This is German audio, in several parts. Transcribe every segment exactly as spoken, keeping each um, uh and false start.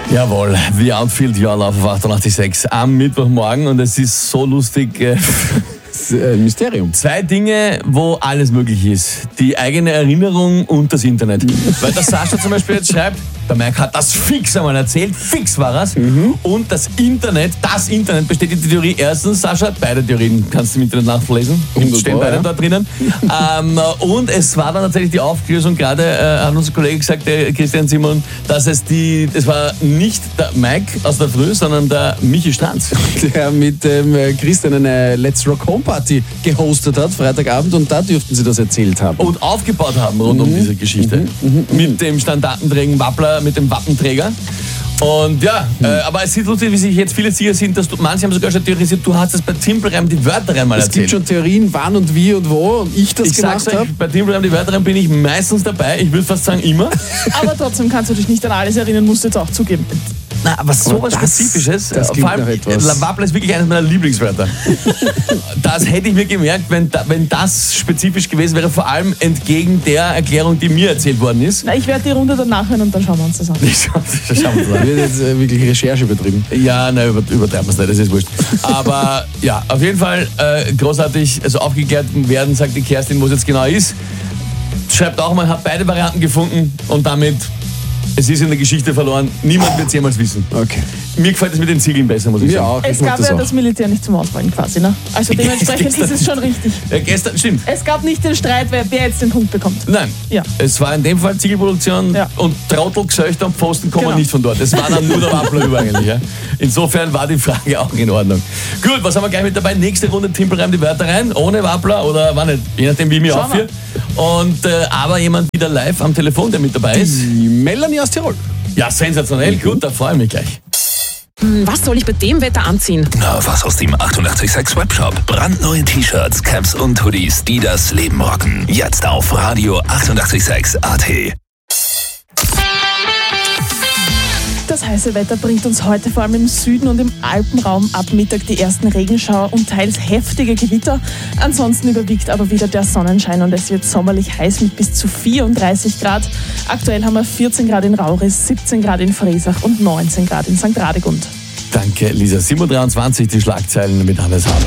Jawohl, The Outfield, Your Love auf achtundachtzig Komma sechs am Mittwochmorgen und es ist so lustig. Äh, das ist ein Mysterium. Zwei Dinge, wo alles möglich ist. Die eigene Erinnerung und das Internet. Weil der Sascha zum Beispiel jetzt schreibt, der Mike hat das fix einmal erzählt, fix war es. Mhm. Und das Internet, das Internet bestätigt die Theorie. Erstens, Sascha, beide Theorien kannst du im Internet nachlesen. Stehen beide ja. da drinnen. ähm, und es war dann tatsächlich die Auflösung, gerade äh, hat unser Kollege gesagt, der Christian Simon, dass es die, es war nicht der Mike aus der Früh, sondern der Michi Stranz. Der mit dem ähm, Christian eine Let's Rock Home Party gehostet hat, Freitagabend, und da dürften sie das erzählt haben. Und aufgebaut haben rund mhm. um diese Geschichte. Mhm. Mhm. Mit dem Standartenträger Wappler, mit dem Wappenträger. Und ja, mhm. äh, aber es ist lustig, wie sich jetzt viele sicher sind, dass du, manche haben sogar schon theorisiert, du hast es bei Timpelreim die Wörter einmal erzählt. Es gibt schon Theorien, wann und wie und wo, und ich das ich gemacht habe. Bei Timpelreim die Wörter bin ich meistens dabei, ich würde fast sagen immer. Aber trotzdem kannst du dich nicht an alles erinnern, musst du jetzt auch zugeben. Na, aber sowas Spezifisches, das vor allem Wappler ist wirklich eines meiner Lieblingswörter. Das hätte ich mir gemerkt, wenn, da, wenn das spezifisch gewesen wäre, vor allem entgegen der Erklärung, die mir erzählt worden ist. Na, ich werde die Runde dann nachhören und dann schauen wir uns das an. Schauen wir uns an. Wird jetzt äh, wirklich Recherche betrieben. Ja, nein, über, übertreiben wir es nicht, das ist wurscht. Aber ja, auf jeden Fall äh, großartig, also aufgeklärt werden, sagt die Kerstin, wo es jetzt genau ist. Schreibt auch mal, hat beide Varianten gefunden und damit... Es ist in der Geschichte verloren. Niemand wird es jemals wissen. Okay. Mir gefällt es mit den Ziegeln besser, muss ich Mir sagen. Auch. Es ich gab das ja auch. das Militär nicht zum Auswählen quasi, ne? Also dementsprechend ist es schon richtig. Ja, gestern, stimmt. Es gab nicht den Streit, wer, wer jetzt den Punkt bekommt. Nein. Ja. Es war in dem Fall Ziegelproduktion ja. und Trottel, Gesöchter und Pfosten kommen genau. nicht von dort. Es war dann nur der Wappler über eigentlich. Ja. Insofern war die Frage auch in Ordnung. Gut, was haben wir gleich mit dabei? Nächste Runde Timpelreim die Wörter rein, ohne Wappler oder war nicht, je nachdem wie ich mich aufführe. Und äh, aber jemand wieder live am Telefon, der mit dabei ist. Die Melanie aus Tirol. Ja, sensationell, gut, da freue ich mich gleich. Was soll ich bei dem Wetter anziehen? Na, was aus dem achtundachtzig Komma sechs Webshop. Brandneue T-Shirts, Caps und Hoodies, die das Leben rocken. Jetzt auf Radio achtundachtzig Komma sechs A T. Das heiße Wetter bringt uns heute vor allem im Süden und im Alpenraum ab Mittag die ersten Regenschauer und teils heftige Gewitter. Ansonsten überwiegt aber wieder der Sonnenschein und es wird sommerlich heiß mit bis zu vierunddreißig Grad. Aktuell haben wir vierzehn Grad in Rauris, siebzehn Grad in Fresach und neunzehn Grad in Sankt Radegund. Danke, Lisa. sieben Uhr dreiundzwanzig, die Schlagzeilen mit Hannes Hahn.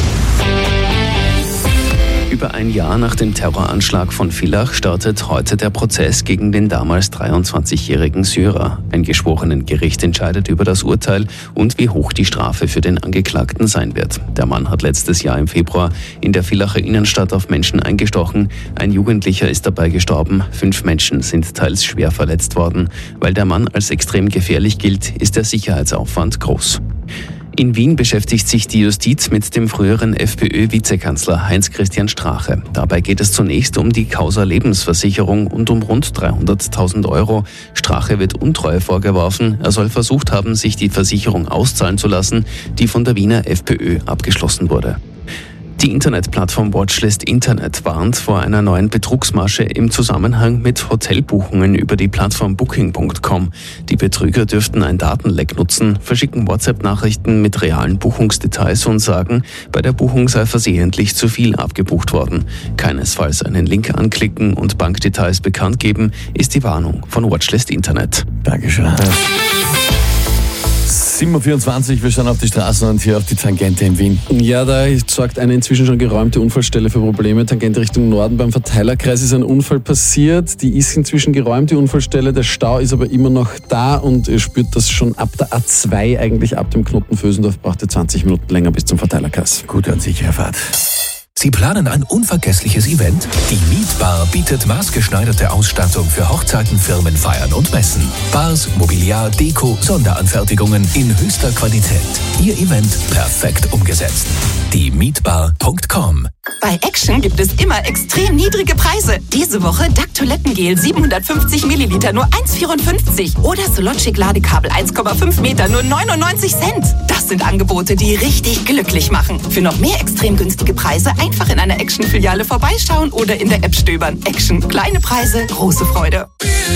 Über ein Jahr nach dem Terroranschlag von Villach startet heute der Prozess gegen den damals dreiundzwanzigjährigen Syrer. Ein Geschworenengericht entscheidet über das Urteil und wie hoch die Strafe für den Angeklagten sein wird. Der Mann hat letztes Jahr im Februar in der Villacher Innenstadt auf Menschen eingestochen. Ein Jugendlicher ist dabei gestorben. Fünf Menschen sind teils schwer verletzt worden. Weil der Mann als extrem gefährlich gilt, ist der Sicherheitsaufwand groß. In Wien beschäftigt sich die Justiz mit dem früheren FPÖ-Vizekanzler Heinz-Christian Strache. Dabei geht es zunächst um die Causa Lebensversicherung und um rund dreihunderttausend Euro. Strache wird Untreue vorgeworfen. Er soll versucht haben, sich die Versicherung auszahlen zu lassen, die von der Wiener FPÖ abgeschlossen wurde. Die Internetplattform Watchlist Internet warnt vor einer neuen Betrugsmasche im Zusammenhang mit Hotelbuchungen über die Plattform Booking Punkt com. Die Betrüger dürften ein Datenleck nutzen, verschicken WhatsApp-Nachrichten mit realen Buchungsdetails und sagen, bei der Buchung sei versehentlich zu viel abgebucht worden. Keinesfalls einen Link anklicken und Bankdetails bekannt geben, ist die Warnung von Watchlist Internet. Dankeschön. sieben Uhr vierundzwanzig, wir schauen auf die Straßen und hier auf die Tangente in Wien. Ja, da sorgt eine inzwischen schon geräumte Unfallstelle für Probleme. Tangente Richtung Norden beim Verteilerkreis ist ein Unfall passiert. Die ist inzwischen geräumt, die Unfallstelle. Der Stau ist aber immer noch da und ihr spürt das schon ab der A zwei, eigentlich ab dem Knoten Vösendorf, braucht ihr zwanzig Minuten länger bis zum Verteilerkreis. Gute und sichere Fahrt. Sie planen ein unvergessliches Event? Die Mietbar bietet maßgeschneiderte Ausstattung für Hochzeiten, Firmenfeiern und Messen. Bars, Mobiliar, Deko, Sonderanfertigungen in höchster Qualität. Ihr Event perfekt umgesetzt. Die Mietbar Punkt com. Bei Action gibt es immer extrem niedrige Preise. Diese Woche D A C Toilettengel siebenhundertfünfzig Milliliter nur eins Komma vierundfünfzig oder Sologic Ladekabel eins Komma fünf Meter nur neunundneunzig Cent. Das sind Angebote, die richtig glücklich machen. Für noch mehr extrem günstige Preise einfach in einer Action-Filiale vorbeischauen oder in der App stöbern. Action. Kleine Preise, große Freude.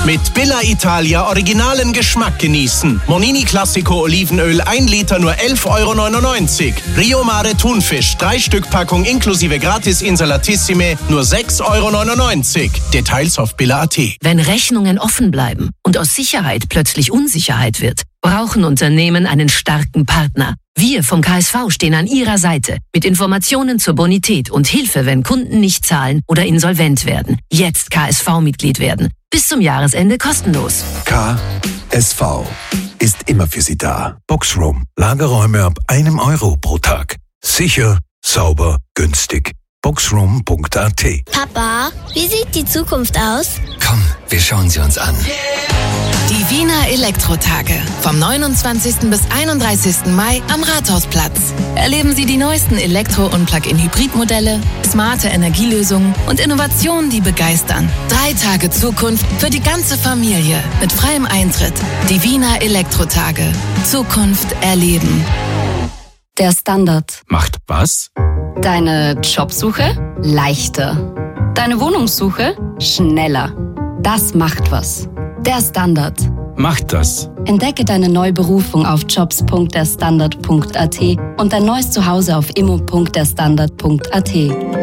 Mit Billa Italia originalen Geschmack genießen. Monini Classico Olivenöl ein Liter nur elf Euro neunundneunzig. Rio Mare Thunfisch drei Stück Packung inklusive Gratis Insalatissime nur sechs Euro neunundneunzig. Details auf billa punkt at. Wenn Rechnungen offen bleiben und aus Sicherheit plötzlich Unsicherheit wird, brauchen Unternehmen einen starken Partner. Wir vom K S V stehen an Ihrer Seite mit Informationen zur Bonität und Hilfe, wenn Kunden nicht zahlen oder insolvent werden. Jetzt K S V-Mitglied werden. Bis zum Jahresende kostenlos. K S V ist immer für Sie da. Boxroom. Lagerräume ab einem Euro pro Tag. Sicher, sauber, günstig. boxroom punkt at. Papa, wie sieht die Zukunft aus? Komm, wir schauen sie uns an. Die Wiener Elektrotage. Vom neunundzwanzigsten bis einunddreißigsten Mai am Rathausplatz. Erleben Sie die neuesten Elektro- und Plug-in-Hybrid-Modelle, smarte Energielösungen und Innovationen, die begeistern. Drei Tage Zukunft für die ganze Familie mit freiem Eintritt. Die Wiener Elektrotage. Zukunft erleben. Der Standard. Macht was? Deine Jobsuche leichter. Deine Wohnungssuche schneller. Das macht was. Der Standard. Macht das. Entdecke deine neue Berufung auf jobs punkt der standard punkt at und dein neues Zuhause auf immo punkt der standard punkt at.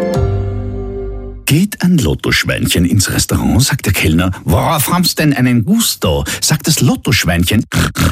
Geht ein Lottoschweinchen ins Restaurant, sagt der Kellner, worauf haben's denn einen Gusto? Sagt das Lottoschweinchen,